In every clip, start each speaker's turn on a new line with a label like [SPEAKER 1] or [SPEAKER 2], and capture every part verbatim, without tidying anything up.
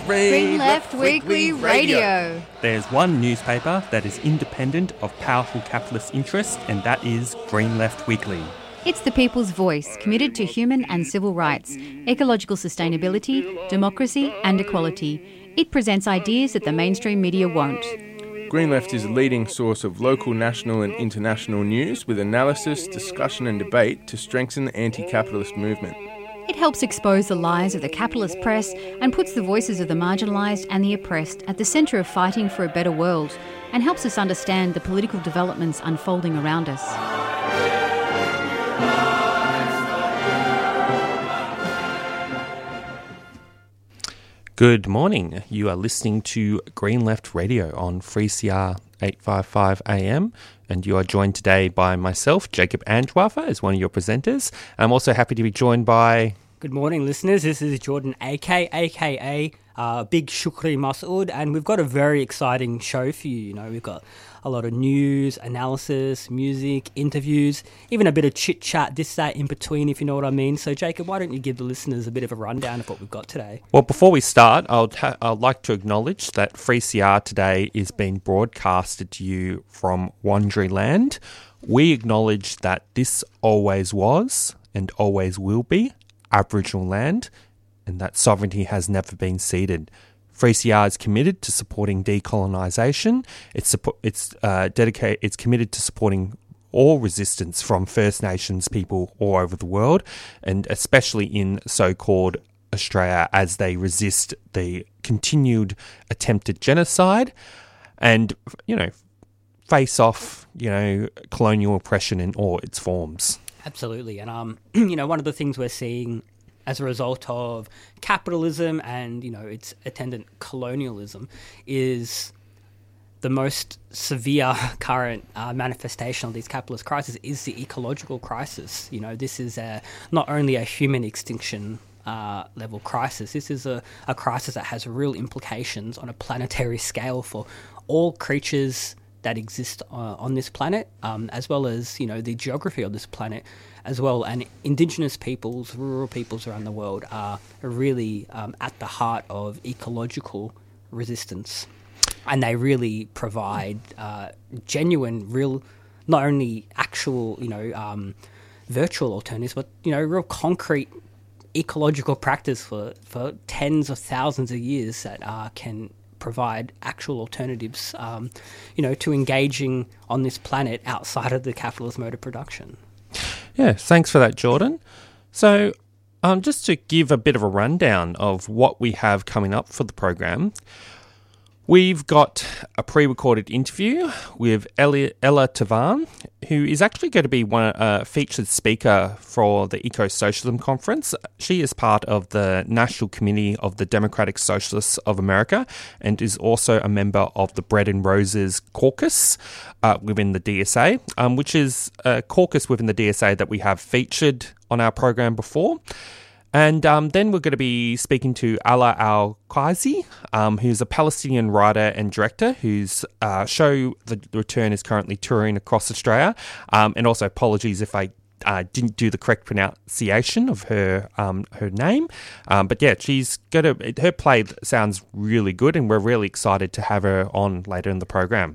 [SPEAKER 1] Green Left Weekly Radio.
[SPEAKER 2] There's one newspaper that is independent of powerful capitalist interests, and that is Green Left Weekly.
[SPEAKER 1] It's the people's voice, committed to human and civil rights, ecological sustainability, democracy and equality. It presents ideas that the mainstream media won't.
[SPEAKER 3] Green Left is a leading source of local, national and international news with analysis, discussion and debate to strengthen the anti-capitalist movement.
[SPEAKER 1] It helps expose the lies of the capitalist press and puts the voices of the marginalised and the oppressed at the centre of fighting for a better world, and helps us understand the political developments unfolding around us.
[SPEAKER 2] Good morning. You are listening to Green Left Radio on three C R eight fifty-five A M, and you are joined today by myself, Jacob Antwerfer, as one of your presenters. I'm also happy to be joined by...
[SPEAKER 4] Good morning, listeners. This is Jordan, aka aka uh, Big Shukri Masood, and we've got a very exciting show for you. You know, we've got a lot of news, analysis, music, interviews, even a bit of chit-chat, this, that, in between, if you know what I mean. So, Jacob, why don't you give the listeners a bit of a rundown of what we've got today?
[SPEAKER 2] Well, before we start, I'll ha- I'd like to acknowledge that three C R today is being broadcasted to you from Wurundjeri Land. We acknowledge that this always was and always will be Aboriginal land, and that sovereignty has never been ceded. three C R is committed to supporting decolonisation. It's suppo- it's uh, dedicated. It's committed to supporting all resistance from First Nations people all over the world, and especially in so-called Australia, as they resist the continued attempted genocide, and you know, face off you know colonial oppression in all its forms.
[SPEAKER 4] Absolutely, and um, you know, one of the things we're seeing as a result of capitalism and, you know, its attendant colonialism is the most severe current uh, manifestation of these capitalist crises is the ecological crisis. You know, this is a, not only a human extinction uh, level crisis, this is a, a crisis that has real implications on a planetary scale for all creatures that exist uh, on this planet, um, as well as, you know, the geography of this planet as well. And Indigenous peoples, rural peoples around the world are really um, at the heart of ecological resistance. And they really provide uh, genuine, real, not only actual, you know, um, virtual alternatives, but, you know, real concrete ecological practice for, for tens of thousands of years that uh, can provide actual alternatives, um, you know, to engaging on this planet outside of the capitalist mode of production.
[SPEAKER 2] Yeah, thanks for that, Jordan. So, um, just to give a bit of a rundown of what we have coming up for the program, we've got a pre-recorded interview with Ella, Ella Tavan, who is actually going to be one uh, featured speaker for the Eco-Socialism Conference. She is part of the National Committee of the Democratic Socialists of America and is also a member of the Bread and Roses Caucus uh, within the D S A, um, which is a caucus within the D S A that we have featured on our program before. And um, then we're going to be speaking to Ala Al-Qazi, um, who's a Palestinian writer and director whose uh, show, The Return, is currently touring across Australia. Um, and also apologies if I uh, didn't do the correct pronunciation of her um, her name. Um, but yeah, she's got a, her play sounds really good, and we're really excited to have her on later in the program.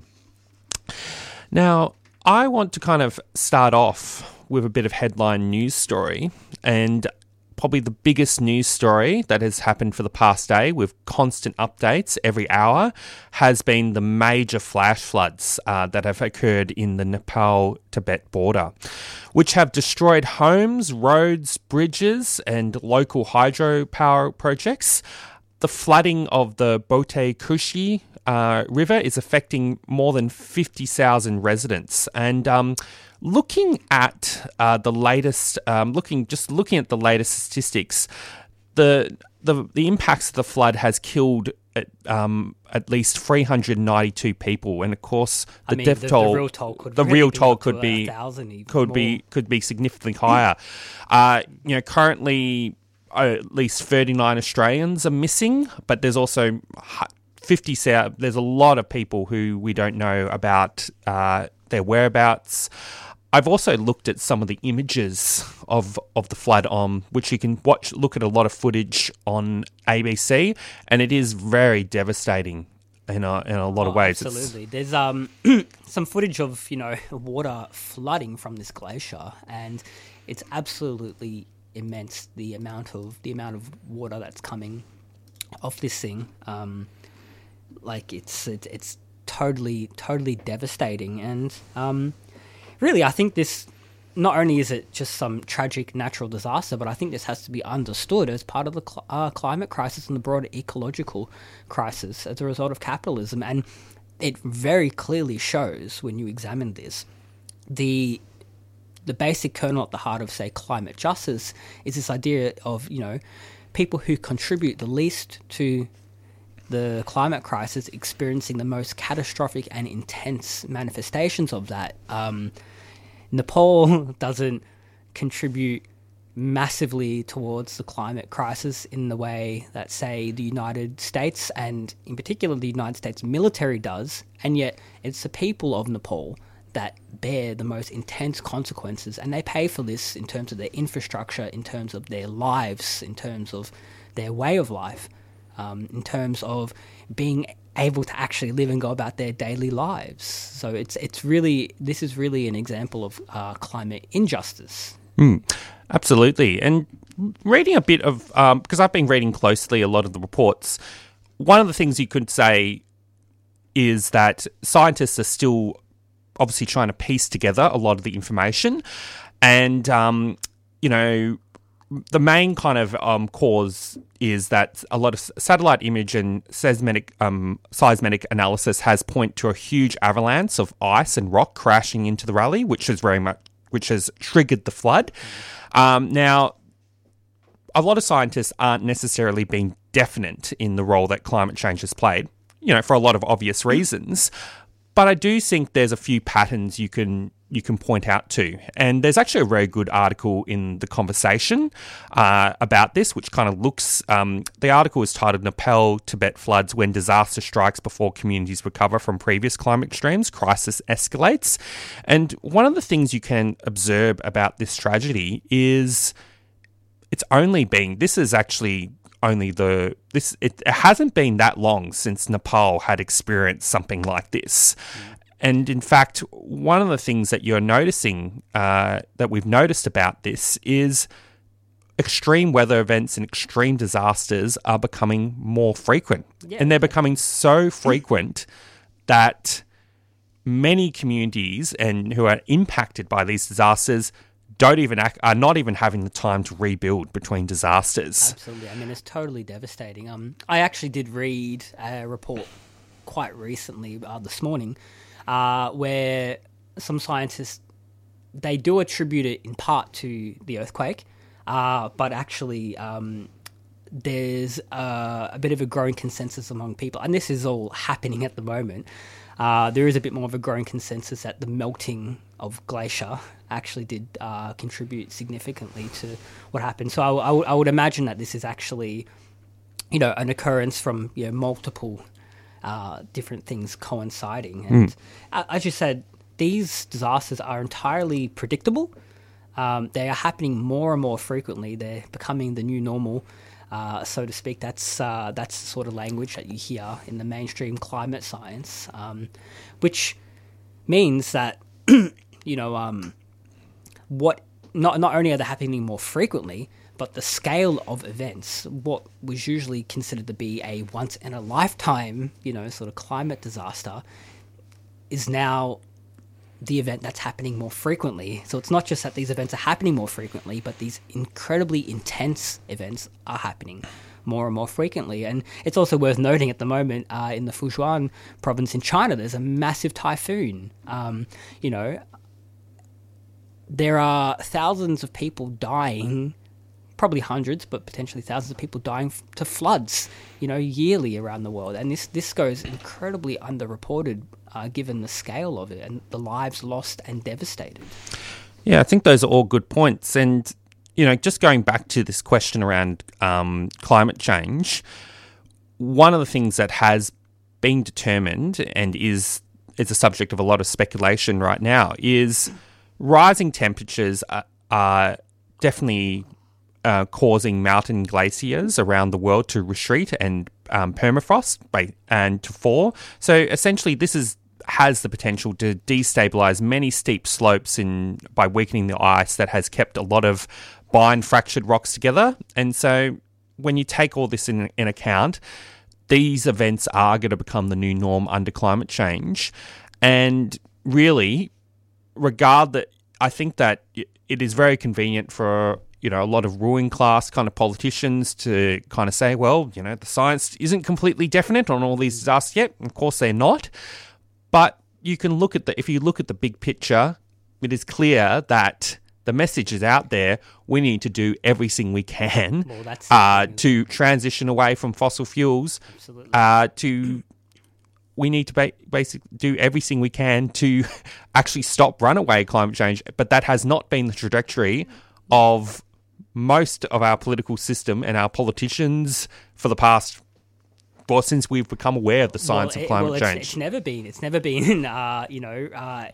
[SPEAKER 2] Now, I want to kind of start off with a bit of headline news story, and probably the biggest news story that has happened for the past day, with constant updates every hour, has been the major flash floods uh, that have occurred in the Nepal-Tibet border, which have destroyed homes, roads, bridges, and local hydropower projects. The flooding of the Bote Kushi uh, River is affecting more than fifty thousand residents, and um, Looking at uh, the latest, um, looking just looking at the latest statistics, the the the impacts of the flood has killed at, um, at least three hundred ninety-two people, and of course the
[SPEAKER 4] I mean,
[SPEAKER 2] death
[SPEAKER 4] the,
[SPEAKER 2] toll,
[SPEAKER 4] the real toll could
[SPEAKER 2] the
[SPEAKER 4] really
[SPEAKER 2] real
[SPEAKER 4] be
[SPEAKER 2] toll
[SPEAKER 4] up
[SPEAKER 2] could
[SPEAKER 4] to
[SPEAKER 2] be
[SPEAKER 4] a thousand even
[SPEAKER 2] could
[SPEAKER 4] more.
[SPEAKER 2] be could be significantly higher. uh, you know, currently uh, at least thirty-nine Australians are missing, but there's also fifty. There's a lot of people who we don't know about uh, their whereabouts. I've also looked at some of the images of of the flood on which you can watch, look at a lot of footage on A B C, and it is very devastating in a in a lot
[SPEAKER 4] oh,
[SPEAKER 2] of ways.
[SPEAKER 4] Absolutely, it's... there's um some footage of you know water flooding from this glacier, and it's absolutely immense the amount of the amount of water that's coming off this thing. Um, like it's it, it's totally totally devastating, and um, really, I think this. Not only is it just some tragic natural disaster, but I think this has to be understood as part of the cl- uh, climate crisis and the broader ecological crisis as a result of capitalism. And it very clearly shows, when you examine this, the the basic kernel at the heart of, say, climate justice is this idea of, you know, people who contribute the least to the climate crisis experiencing the most catastrophic and intense manifestations of that. Um, Nepal doesn't contribute massively towards the climate crisis in the way that, say, the United States, and in particular the United States military does, and yet it's the people of Nepal that bear the most intense consequences, and they pay for this in terms of their infrastructure, in terms of their lives, in terms of their way of life, um, in terms of being able to actually live and go about their daily lives. So it's it's really, this is really an example of uh, climate injustice.
[SPEAKER 2] Mm, absolutely. And reading a bit of, um, because I've been reading closely a lot of the reports, one of the things you could say is that scientists are still obviously trying to piece together a lot of the information. And, um, you know, the main kind of um, cause is that a lot of satellite image and seismic um, seismic analysis has point to a huge avalanche of ice and rock crashing into the rally, which is very much which has triggered the flood. Um, now, a lot of scientists aren't necessarily being definite in the role that climate change has played, you know, for a lot of obvious reasons. But I do think there's a few patterns you can you can point out to. And there's actually a very good article in The Conversation uh, about this, which kind of looks... Um, the article is titled Nepal Tibet Floods When Disaster Strikes Before Communities Recover from Previous Climate Extremes, Crisis Escalates. And one of the things you can observe about this tragedy is it's only been... This is actually... Only the this it, it hasn't been that long since Nepal had experienced something like this, mm. and in fact, one of the things that you're noticing uh, that we've noticed about this is extreme weather events and extreme disasters are becoming more frequent, yeah. and they're becoming so frequent that many communities and who are impacted by these disasters don't even act, are not even having the time to rebuild between disasters.
[SPEAKER 4] Absolutely. I mean, it's totally devastating. Um, I actually did read a report quite recently, uh, this morning, uh, where some scientists, they do attribute it in part to the earthquake, uh, but actually um, there's uh, a bit of a growing consensus among people, and this is all happening at the moment. Uh, there is a bit more of a growing consensus that the melting of glacier actually did uh, contribute significantly to what happened. So I, I, w- I would imagine that this is actually, you know, an occurrence from you know multiple uh, different things coinciding. And mm. uh, as you said, these disasters are entirely predictable. Um, they are happening more and more frequently. They're becoming the new normal. Uh, so to speak, that's uh, that's the sort of language that you hear in the mainstream climate science, um, which means that you know um, what not not only are they happening more frequently, but the scale of events, what was usually considered to be a once in a lifetime, you know, sort of climate disaster, is now the event that's happening more frequently. So it's not just that these events are happening more frequently, but these incredibly intense events are happening more and more frequently. And it's also worth noting at the moment uh, in the Fujian province in China, there's a massive typhoon. Um, you know, there are thousands of people dying, probably hundreds, but potentially thousands of people dying f- to floods, you know, yearly around the world. And this, this goes incredibly underreported uh, given the scale of it and the lives lost and devastated.
[SPEAKER 2] Yeah, I think those are all good points. And, you know, just going back to this question around um, climate change, one of the things that has been determined and is, is a subject of a lot of speculation right now is rising temperatures are, are definitely uh, causing mountain glaciers around the world to retreat and um, permafrost by, and to fall. So essentially, this is has the potential to destabilize many steep slopes in by weakening the ice that has kept a lot of bind fractured rocks together. And so when you take all this in, in account, these events are going to become the new norm under climate change. And really, regard that, I think that it is very convenient for, you know, a lot of ruling class kind of politicians to kind of say, well, you know, the science isn't completely definite on all these disasters yet. Of course, they're not. But you can look at the, if you look at the big picture, it is clear that the message is out there. We need to do everything we can
[SPEAKER 4] Well, that's
[SPEAKER 2] uh, to transition away from fossil fuels.
[SPEAKER 4] Absolutely.
[SPEAKER 2] Uh, to we need to ba- basically do everything we can to actually stop runaway climate change. But that has not been the trajectory of most of our political system and our politicians for the past. Well, since we've become aware of the science
[SPEAKER 4] well,
[SPEAKER 2] of climate
[SPEAKER 4] well, it's,
[SPEAKER 2] change.
[SPEAKER 4] It's never been. It's never been. Uh, you know, uh,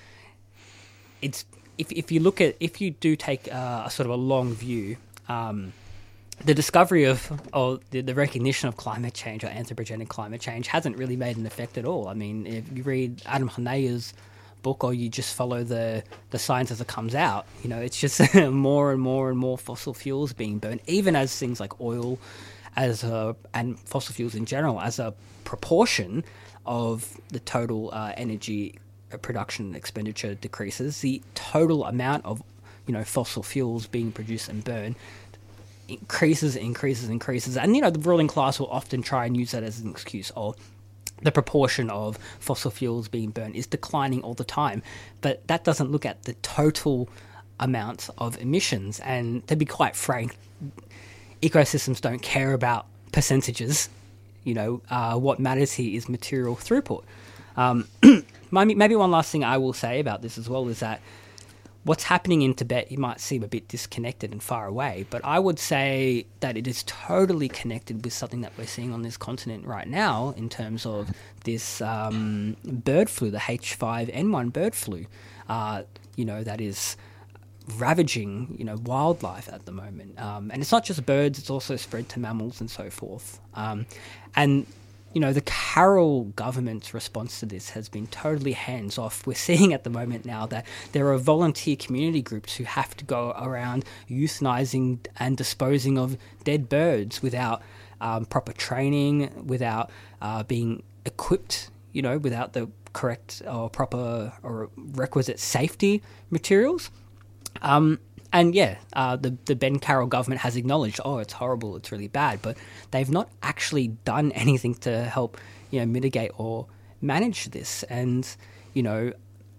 [SPEAKER 4] it's if if you look at if you do take uh, a sort of a long view, um, the discovery of or the, the recognition of climate change or anthropogenic climate change hasn't really made an effect at all. I mean, if you read Adam Haneya's book or you just follow the the science as it comes out, you know, it's just more and more and more fossil fuels being burned, even as things like oil. As a, and fossil fuels in general, as a proportion of the total uh, energy production and expenditure decreases, the total amount of, you know, fossil fuels being produced and burned increases, increases, increases. And, you know, the ruling class will often try and use that as an excuse of the proportion of fossil fuels being burned is declining all the time. But that doesn't look at the total amount of emissions. And to be quite frank, ecosystems don't care about percentages. You know, uh, what matters here is material throughput. Um, maybe one last thing I will say about this as well is that what's happening in Tibet, you might seem a bit disconnected and far away, but I would say that it is totally connected with something that we're seeing on this continent right now in terms of this um, bird flu, the H five N one bird flu, uh, you know, that is ravaging, you know, wildlife at the moment. Um, and it's not just birds, it's also spread to mammals and so forth. Um, and, you know, the Carroll government's response to this has been totally hands-off. We're seeing at the moment now that there are volunteer community groups who have to go around euthanizing and disposing of dead birds without um, proper training, without uh, being equipped, you know, without the correct or proper or requisite safety materials. Um, and yeah, uh, the the Ben Carroll government has acknowledged, oh, it's horrible, it's really bad, but they've not actually done anything to help, you know, mitigate or manage this. And, you know,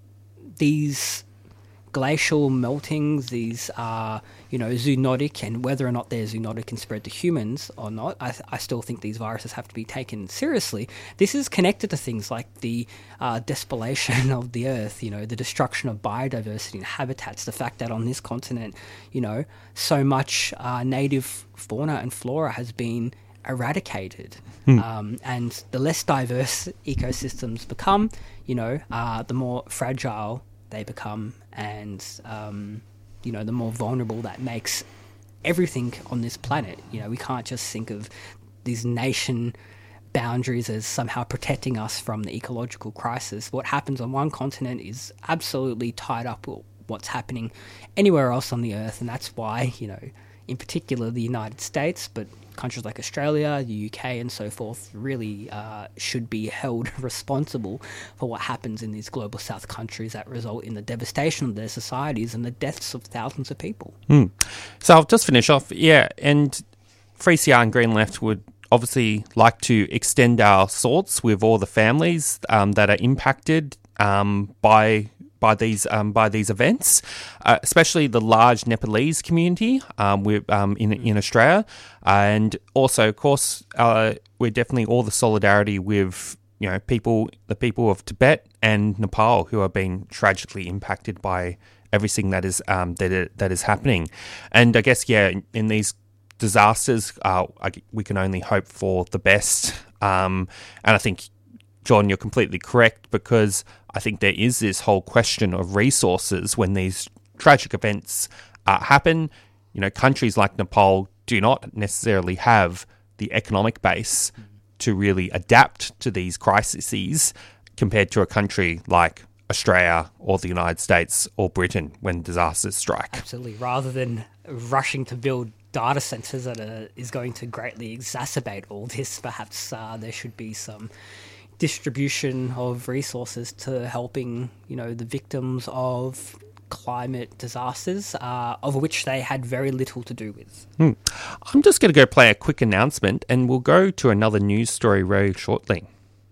[SPEAKER 4] these glacial meltings, these are, you know, zoonotic, and whether or not they're zoonotic and spread to humans or not, I, I still think these viruses have to be taken seriously. This is connected to things like the uh, despolation of the earth, you know, the destruction of biodiversity and habitats, the fact that on this continent, you know, so much uh, native fauna and flora has been eradicated. Hmm. Um, and the less diverse ecosystems become, you know, uh, the more fragile they become, and um, you know, the more vulnerable that makes everything on this planet. You know, we can't just think of these nation boundaries as somehow protecting us from the ecological crisis. What happens on one continent is absolutely tied up with what's happening anywhere else on the earth, and that's why, you know, in particular the United States, but countries like Australia, the U K and so forth really uh, should be held responsible for what happens in these global south countries that result in the devastation of their societies and the deaths of thousands of people.
[SPEAKER 2] Mm. So I'll just finish off. Yeah, and three C R and Green Left would obviously like to extend our thoughts with all the families um, that are impacted um, by by these um, by these events, uh, especially the large Nepalese community um, with, um, in in Australia, and also, of course, uh, we're definitely all the solidarity with, you know, people, the people of Tibet and Nepal who are being tragically impacted by everything that is um, that is, that is happening, and I guess yeah, in, in these disasters, uh, I, we can only hope for the best, um, and I think, John, you're completely correct, because I think there is this whole question of resources when these tragic events uh, happen. You know, countries like Nepal do not necessarily have the economic base to really adapt to these crises compared to a country like Australia or the United States or Britain when disasters strike.
[SPEAKER 4] Absolutely. Rather than rushing to build data centres that are, is going to greatly exacerbate all this, perhaps uh, there should be some distribution of resources to helping, you know, the victims of climate disasters, uh, of which they had very little to do with.
[SPEAKER 2] Hmm. I'm just going to go play a quick announcement and we'll go to another news story very shortly.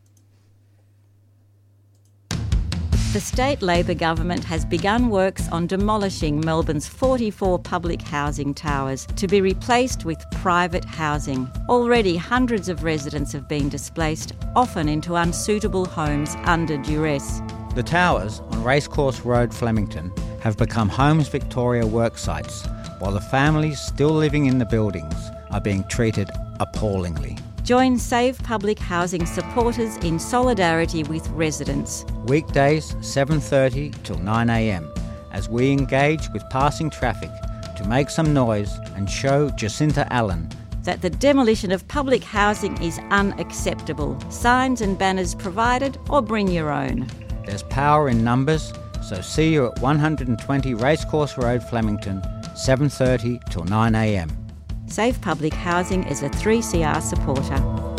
[SPEAKER 5] The state Labor government has begun works on demolishing Melbourne's forty-four public housing towers to be replaced with private housing. Already hundreds of residents have been displaced, often into unsuitable homes under duress.
[SPEAKER 6] The towers on Racecourse Road, Flemington, have become Homes Victoria work sites, while the families still living in the buildings are being treated appallingly.
[SPEAKER 5] Join Save Public Housing supporters in solidarity with residents.
[SPEAKER 6] Weekdays seven thirty till nine a m as we engage with passing traffic to make some noise and show Jacinta Allen
[SPEAKER 5] that the demolition of public housing is unacceptable. Signs and banners provided, or bring your own.
[SPEAKER 6] There's power in numbers, so see you at one hundred twenty Racecourse Road, Flemington, seven thirty till nine a m.
[SPEAKER 5] Save Public Housing is a three C R supporter.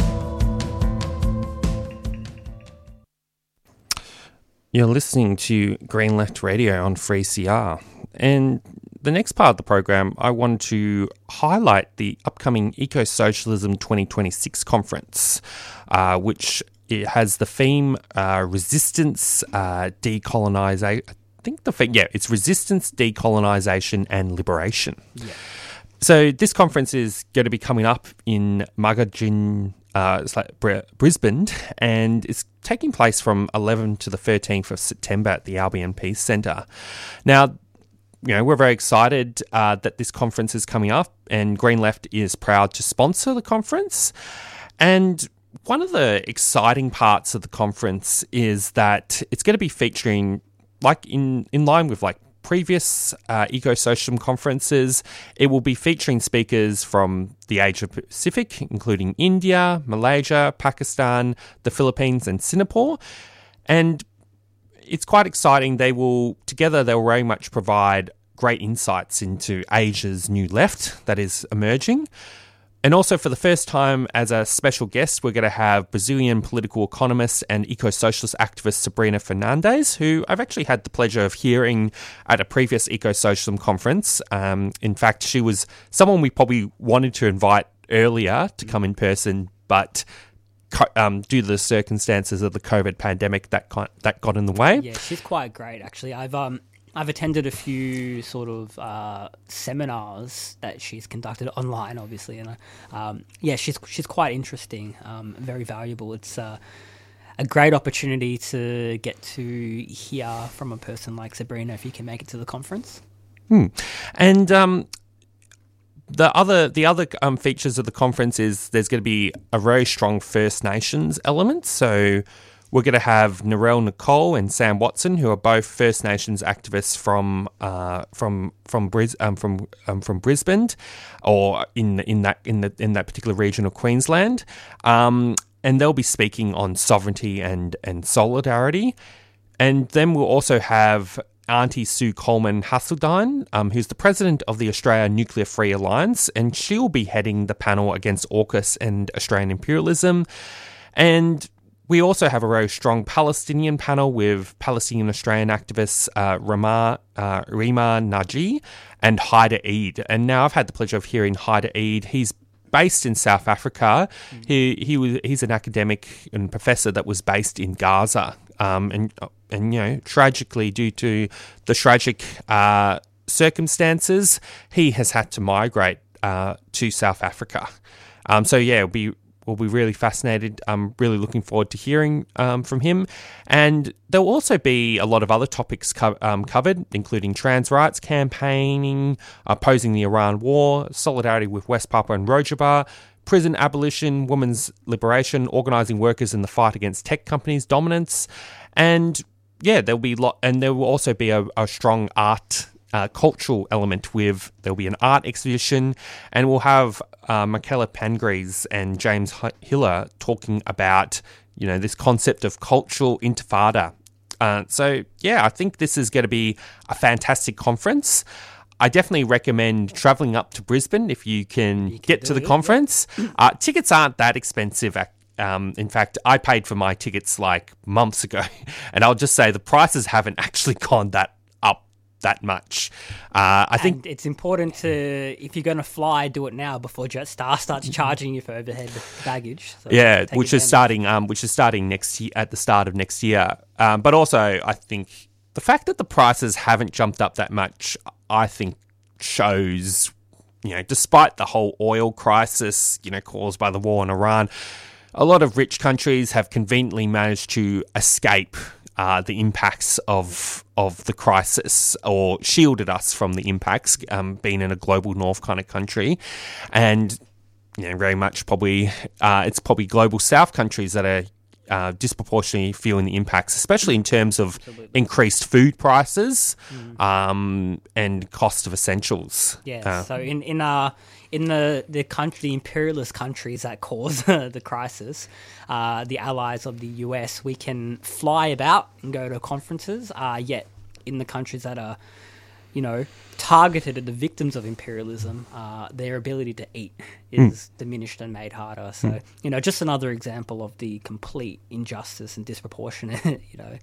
[SPEAKER 2] You're listening to Green Left Radio on three C R. And the next part of the program, I want to highlight the upcoming Eco-Socialism twenty twenty-six conference, uh, which it has the theme uh, Resistance, uh, Decolonisation. I think the theme, yeah, it's Resistance, Decolonisation and Liberation. Yeah. So this conference is going to be coming up in Magajin, uh, it's like Brisbane, and it's taking place from eleventh to the thirteenth of September at the Albion Peace Centre. Now, you know, we're very excited uh, that this conference is coming up, and Green Left is proud to sponsor the conference. And one of the exciting parts of the conference is that it's going to be featuring, like in, in line with like previous uh, eco-socialism conferences, it will be featuring speakers from the Asia Pacific, including India, Malaysia, Pakistan, the Philippines and Singapore. And it's quite exciting. They will, together, they'll very much provide great insights into Asia's new left that is emerging. And also, for the first time, as a special guest, we're going to have Brazilian political economist and eco-socialist activist Sabrina Fernandes, who I've actually had the pleasure of hearing at a previous eco-socialism conference. Um, in fact, she was someone we probably wanted to invite earlier to come in person, but um, due to the circumstances of the COVID pandemic, that got, that got in the way.
[SPEAKER 4] Yeah, she's quite great, actually. I've um. I've attended a few sort of uh, seminars that she's conducted online, obviously, and uh, um, yeah, she's she's quite interesting, um, very valuable. It's uh, a great opportunity to get to hear from a person like Sabrina if you can make it to the conference.
[SPEAKER 2] Hmm. And um, the other the other um, features of the conference is there's going to be a very strong First Nations element, so we're going to have Narelle Nicole and Sam Watson, who are both First Nations activists from uh, from from Bris- um, from um, from Brisbane, or in in that in the in that particular region of Queensland, um, and they'll be speaking on sovereignty and and solidarity. And then we'll also have Auntie Sue Coleman Hasseldine, um, who's the president of the Australia Nuclear Free Alliance, and she'll be heading the panel against AUKUS and Australian imperialism. And we also have a very strong Palestinian panel with Palestinian Australian activists uh, Rama, uh, Rima Naji and Haider Eid. And now I've had the pleasure of hearing Haider Eid. He's based in South Africa. Mm. He he was he's an academic and professor that was based in Gaza. Um, and and you know, tragically, due to the tragic uh, circumstances, he has had to migrate uh, to South Africa. Um, so yeah, it'll be. We'll be really fascinated. I'm really looking forward to hearing um, from him. And there'll also be a lot of other topics co- um, covered, including trans rights campaigning, opposing the Iran war, solidarity with West Papua and Rojava, prison abolition, women's liberation, organising workers in the fight against tech companies' dominance. And yeah, there'll be lot, and there will also be a, a strong art, uh, cultural element with there'll be an art exhibition, and we'll have uh, Michaela Pangrees and James Hiller talking about, you know, this concept of cultural intifada. Uh, so yeah, I think this is going to be a fantastic conference. I definitely recommend travelling up to Brisbane if you can, you can get to the it, conference. Yeah. Uh, tickets aren't that expensive. Um, in fact, I paid for my tickets like months ago, and I'll just say the prices haven't actually gone that up that much. Uh, I
[SPEAKER 4] and
[SPEAKER 2] think
[SPEAKER 4] it's important to, if you're going to fly, do it now before Jetstar starts charging you for overhead baggage. So
[SPEAKER 2] yeah, which is starting. Um, which is starting next year at the start of next year. Um, but also, I think the fact that the prices haven't jumped up that much, I think, shows, you know, despite the whole oil crisis, you know, caused by the war in Iran, a lot of rich countries have conveniently managed to escape uh, the impacts of of the crisis, or shielded us from the impacts, um, being in a global north kind of country. And, you know, very much probably, uh, it's probably global south countries that are Uh, disproportionately feeling the impacts, especially in terms of Absolutely. increased food prices mm. um, and cost of essentials.
[SPEAKER 4] Yeah, uh, so in in uh, in the the country, the imperialist countries that cause the crisis, uh, the allies of the U S, we can fly about and go to conferences. Uh, yet in the countries that are, you know, targeted at the victims of imperialism, uh, their ability to eat is mm. diminished and made harder. So, mm. you know, just another example of the complete injustice and disproportionate, you know,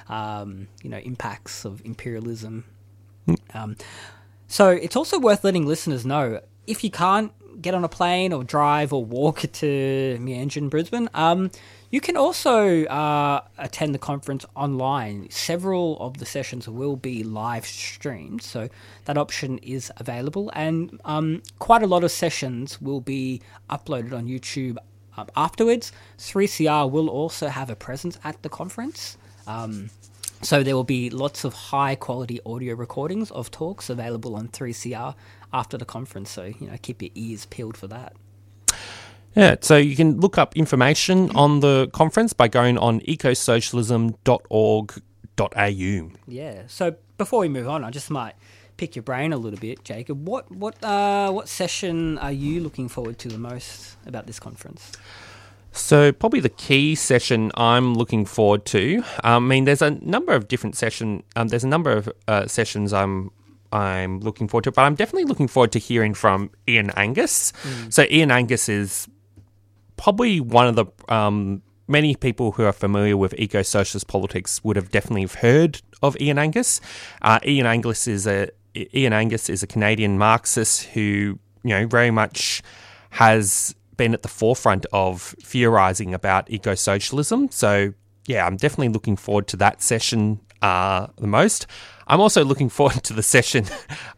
[SPEAKER 4] um, you know, impacts of imperialism. Mm. Um, so it's also worth letting listeners know, if you can't get on a plane or drive or walk to Meanjin, Brisbane, um, you can also uh, attend the conference online. Several of the sessions will be live streamed, so that option is available. And um, quite a lot of sessions will be uploaded on YouTube um, afterwards. three C R will also have a presence at the conference. Um, so there will be lots of high-quality audio recordings of talks available on three C R after the conference. So, you know, keep your ears peeled for that.
[SPEAKER 2] Yeah, so you can look up information on the conference by going on eco socialism dot org dot a u.
[SPEAKER 4] Yeah, so before we move on, I just might pick your brain a little bit, Jacob. What what uh, what session are you looking forward to the most about this conference?
[SPEAKER 2] So probably the key session I'm looking forward to. Um, I mean, there's a number of different session. Um, there's a number of uh, sessions I'm I'm looking forward to, but I'm definitely looking forward to hearing from Ian Angus. Mm. So Ian Angus is probably one of the um, many people who are familiar with eco-socialist politics would have definitely heard of Ian Angus. Uh, Ian Angus is a Ian Angus is a Canadian Marxist who, you know, very much has been at the forefront of theorising about eco-socialism. So yeah, I'm definitely looking forward to that session uh, the most. I'm also looking forward to the session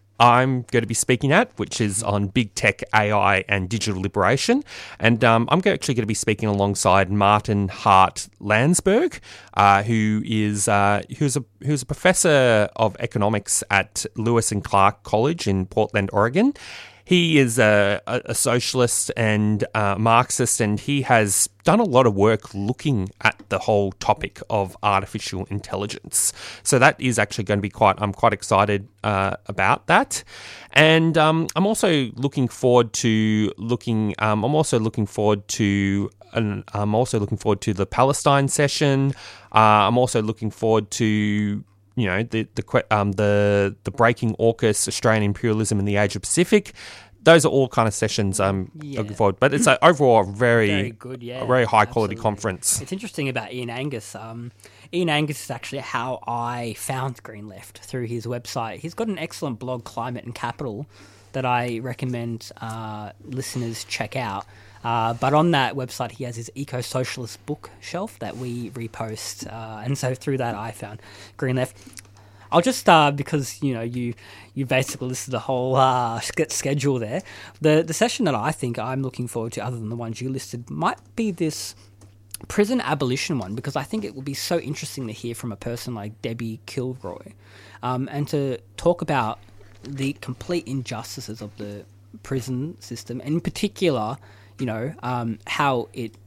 [SPEAKER 2] I'm going to be speaking at, which is on big tech, A I, and digital liberation. And um, I'm actually going to be speaking alongside Martin Hart Landsberg, uh, who is uh, who's a who's a professor of economics at Lewis and Clark College in Portland, Oregon. He is a, a socialist and uh, Marxist, and he has done a lot of work looking at the whole topic of artificial intelligence. So that is actually going to be quite, I'm quite excited uh, about that. And um, I'm also looking forward to looking, um, I'm also looking forward to, and I'm also looking forward to the Palestine session. Uh, I'm also looking forward to, you know, the the um the the Breaking AUKUS, Australian Imperialism in the Asia Pacific. Those are all kind of sessions I'm yeah. looking forward. But it's a, overall a very,
[SPEAKER 4] very good, yeah,
[SPEAKER 2] a very high
[SPEAKER 4] absolutely.
[SPEAKER 2] quality conference.
[SPEAKER 4] It's interesting about Ian Angus. Um, Ian Angus is actually how I found Green Left, through his website. He's got an excellent blog, Climate and Capital, that I recommend uh, listeners check out. Uh, but on that website, he has his eco-socialist bookshelf that we repost. Uh, and so through that, I found Green Left. I'll just start uh, because, you know, you you basically listed the whole uh, schedule there. The the session that I think I'm looking forward to, other than the ones you listed, might be this prison abolition one, because I think it will be so interesting to hear from a person like Debbie Kilroy um, and to talk about the complete injustices of the prison system, and in particular, you know, um, how it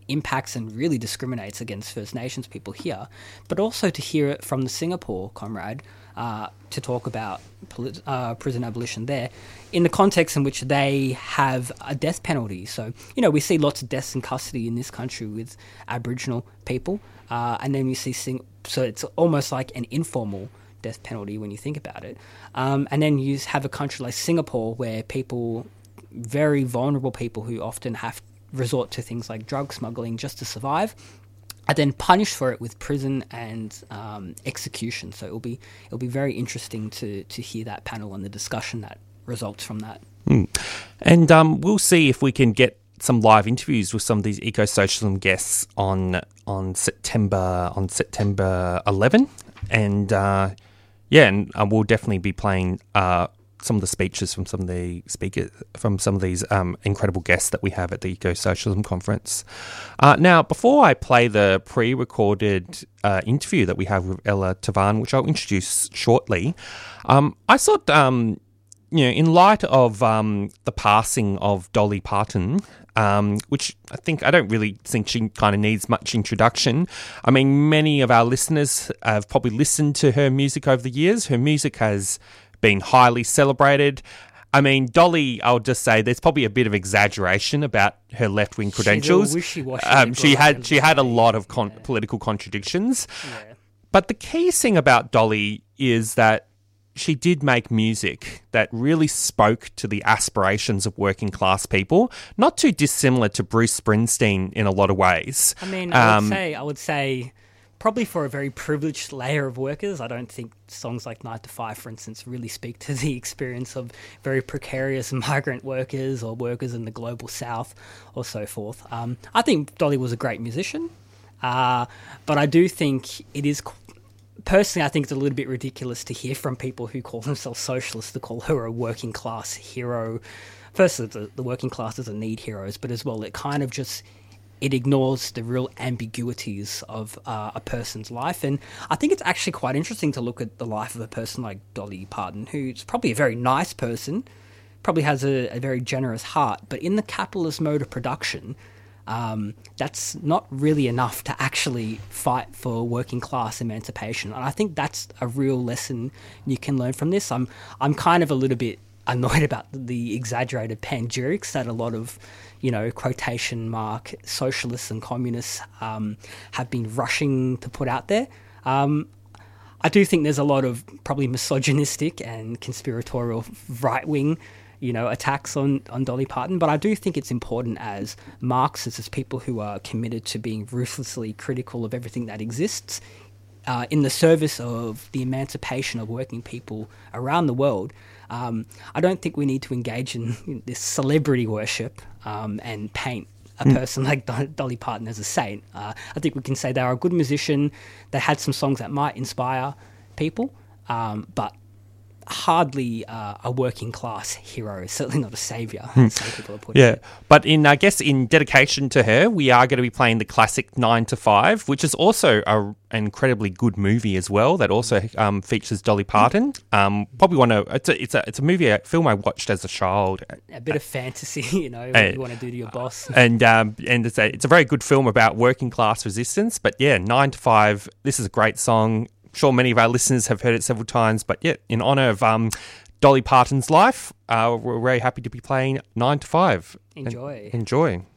[SPEAKER 4] impacts and really discriminates against First Nations people here, but also to hear it from the Singapore comrade uh, to talk about polit- uh, prison abolition there in the context in which they have a death penalty. So, you know, we see lots of deaths in custody in this country with Aboriginal people, uh, and then you see, sing- so it's almost like an informal death penalty when you think about it. Um, and then you have a country like Singapore where people, very vulnerable people who often have resort to things like drug smuggling just to survive, are then punished for it with prison and um, execution. So it'll be it'll be very interesting to to hear that panel and the discussion that results from that.
[SPEAKER 2] Mm. And um, we'll see if we can get some live interviews with some of these eco-socialism guests on on September on September eleventh, and uh, yeah, and uh, we'll definitely be playing Uh, some of the speeches from some of the speakers, from some of these um, incredible guests that we have at the Eco-Socialism Conference. Uh, now, before I play the pre-recorded uh, interview that we have with Ella Tavan, which I'll introduce shortly, um, I thought, um, you know, in light of um, the passing of Dolly Parton, um, which I think I don't really think she kind of needs much introduction. I mean, many of our listeners have probably listened to her music over the years. Her music has been highly celebrated. I mean, Dolly, I'll just say there's probably a bit of exaggeration about her left-wing credentials. Um, she had she had a lot of con- yeah. political contradictions. Yeah. But the key thing about Dolly is that she did make music that really spoke to the aspirations of working class people, not too dissimilar to Bruce Springsteen in a lot of ways.
[SPEAKER 4] I mean, I um, would say, I would say, probably for a very privileged layer of workers, I don't think songs like nine to five, for instance, really speak to the experience of very precarious migrant workers or workers in the global south or so forth. Um, I think Dolly was a great musician, uh, but I do think it is... Personally, I think it's a little bit ridiculous to hear from people who call themselves socialists to call her a working class hero. Firstly, the, the working class doesn't need heroes, but as well, it kind of just, it ignores the real ambiguities of uh, a person's life. And I think it's actually quite interesting to look at the life of a person like Dolly Parton, who's probably a very nice person, probably has a, a very generous heart, but in the capitalist mode of production, Um, that's not really enough to actually fight for working class emancipation. And I think that's a real lesson you can learn from this. I'm I'm kind of a little bit annoyed about the exaggerated panegyrics that a lot of, you know, quotation mark socialists and communists um, have been rushing to put out there. Um, I do think there's a lot of probably misogynistic and conspiratorial right-wing, you know, attacks on, on Dolly Parton, but I do think it's important as Marxists, as people who are committed to being ruthlessly critical of everything that exists, uh, in the service of the emancipation of working people around the world. Um, I don't think we need to engage in this celebrity worship um, and paint a mm. person like Do- Dolly Parton as a saint. Uh, I think we can say they are a good musician. They had some songs that might inspire people, um, but hardly uh, a working class hero, certainly not a saviour, as some people are putting
[SPEAKER 2] yeah.
[SPEAKER 4] it.
[SPEAKER 2] But in, I guess, in dedication to her, we are going to be playing the classic nine to five, which is also a, an incredibly good movie as well, that also um, features Dolly Parton. Um, probably want to, it's a, it's a, it's a movie, a film I watched as a child.
[SPEAKER 4] A bit of fantasy, you know, what uh, you want to do to your boss.
[SPEAKER 2] And um, and it's a, it's a very good film about working class resistance. But yeah, nine to five, this is a great song. Sure, many of our listeners have heard it several times, but yeah, in honour of um, Dolly Parton's life, uh, we're very happy to be playing nine to five.
[SPEAKER 4] Enjoy.
[SPEAKER 2] En- enjoy.